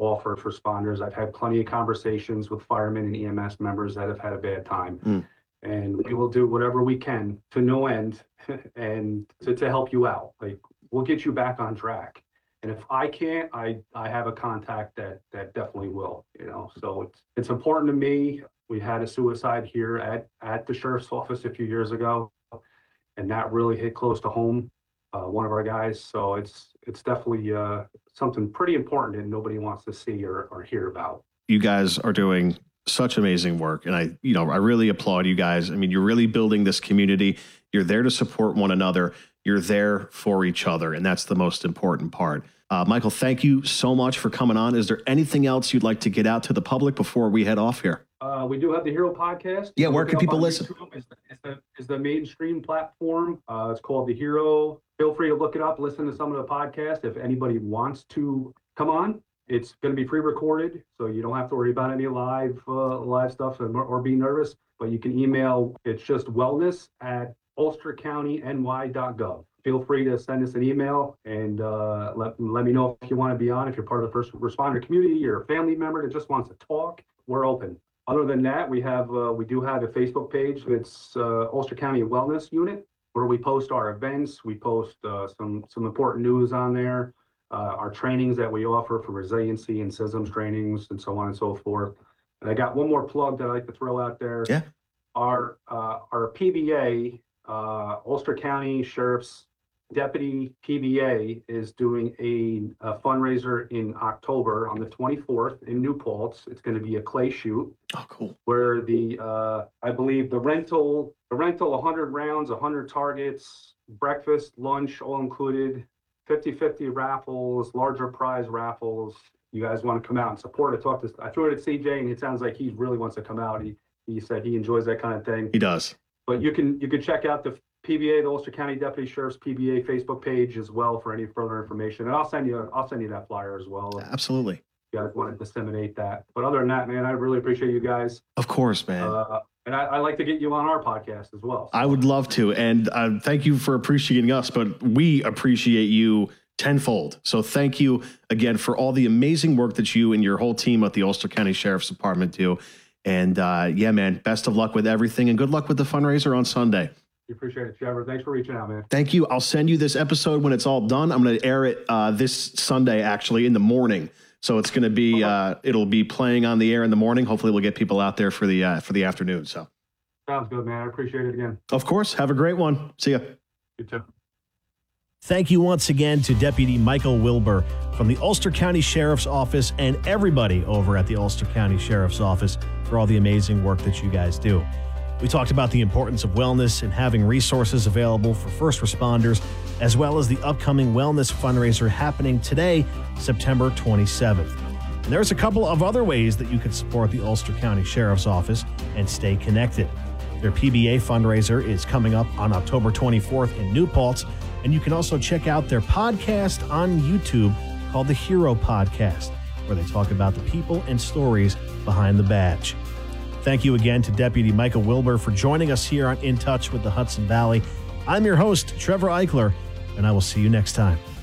offer for responders. I've had plenty of conversations with firemen and EMS members that have had a bad time. And we will do whatever we can to no end and to help you out. Like, we'll get you back on track. And if I can't, I have a contact that definitely will, so it's important to me. We had a suicide here at the sheriff's office a few years ago, and that really hit close to home, one of our guys. So it's definitely something pretty important and nobody wants to see or hear about. You guys are doing such amazing work. And I really applaud you guys. I mean, you're really building this community. You're there to support one another. You're there for each other. And that's the most important part. Michael, thank you so much for coming on. Is there anything else you'd like to get out to the public before we head off here? We do have the Hero podcast. Yeah, where can people listen? It's the mainstream platform. It's called The Hero. Feel free to look it up, listen to some of the podcasts. If anybody wants to come on, it's going to be pre-recorded, so you don't have to worry about any live stuff or be nervous. But you can email. It's just wellness@ulstercountyny.gov. Feel free to send us an email and let me know if you want to be on. If you're part of the first responder community, you're a family member that just wants to talk, we're open. Other than that, we do have a Facebook page. It's Ulster County Wellness Unit, where we post our events. We post some important news on there, our trainings that we offer for resiliency and SISMs trainings and so on and so forth. And I got one more plug that I like to throw out there. Yeah. Our PBA, Ulster County Sheriff's Deputy PBA, is doing a fundraiser in October on the 24th in New Paltz. It's going to be a clay shoot. Oh, cool. Where I believe the rental 100 rounds, 100 targets, breakfast, lunch, all included, 50-50 raffles, larger prize raffles. You guys want to come out and support it? I threw it at CJ, and it sounds like he really wants to come out. He said he enjoys that kind of thing. He does. But you can check out the PBA, the Ulster County Deputy Sheriff's PBA Facebook page as well for any further information. And I'll send you that flyer as well. Absolutely. You guys want to disseminate that. But other than that, man, I really appreciate you guys. Of course, man. And I like to get you on our podcast as well. I would love to. And thank you for appreciating us, but we appreciate you tenfold. So thank you again for all the amazing work that you and your whole team at the Ulster County Sheriff's Department do. And yeah, man, best of luck with everything and good luck with the fundraiser on Sunday. We appreciate it, Trevor. Thanks for reaching out, man. Thank you. I'll send you this episode when it's all done. I'm going to air it this Sunday, actually, in the morning. So it's going to be, it'll be playing on the air in the morning. Hopefully we'll get people out there for the afternoon. So sounds good, man. I appreciate it again. Of course. Have a great one. See ya. You too. Thank you once again to Deputy Michael Wilbur from the Ulster County Sheriff's Office and everybody over at the Ulster County Sheriff's Office for all the amazing work that you guys do. We talked about the importance of wellness and having resources available for first responders, as well as the upcoming wellness fundraiser happening today, September 27th. And there's a couple of other ways that you can support the Ulster County Sheriff's Office and stay connected. Their PBA fundraiser is coming up on October 24th in New Paltz, and you can also check out their podcast on YouTube called The Hero Podcast, where they talk about the people and stories behind the badge. Thank you again to Deputy Michael Wilbur for joining us here on In Touch with the Hudson Valley. I'm your host, Trevor Eichler, and I will see you next time.